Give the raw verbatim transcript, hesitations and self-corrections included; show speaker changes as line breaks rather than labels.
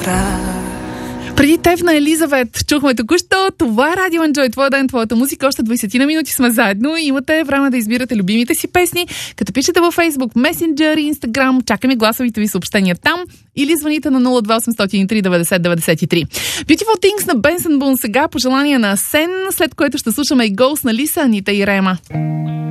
Преди теб на Елизавет чухме току-що. Това е Радио Enjoy, твой ден, твоята музика. Още двайсет на минути сме заедно и имате време да избирате любимите си песни, като пишете във Facebook, Messenger, Instagram, чакаме гласовите ви съобщения там или звъните на нула два осем нула три деветдесет деветдесет и три. Beautiful Things на Benson Boone сега, пожелание на Сен, след което ще слушаме и Ghost на Лиса, Анита и Рема.